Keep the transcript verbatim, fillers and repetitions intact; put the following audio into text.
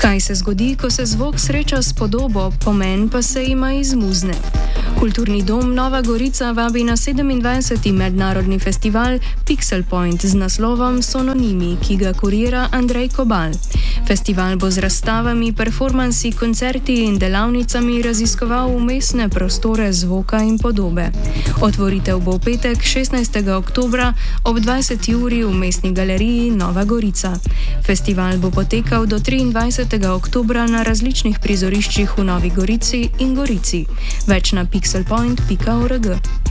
Kaj se zgodi, ko se zvok sreča s podobo, pomen pa se ima izmuzne? Kulturni dom Nova Gorica vabi na sedemindvajseti mednarodni festival Pixel Point z naslovom Sononimi, ki ga kurira Andrej Kobal. Festival bo z razstavami, performansi, koncerti in delavnicami raziskoval umestne prostore zvoka in podobe. Otvoritev bo v petek šestnajstega oktobra ob dvajseti uri v Mestni galeriji Nova Gorica. Festival bo potekal do triindvajsetega oktobra na različnih prizoriščih v Novi Gorici in Gorici. Več na pixelpoint pika org.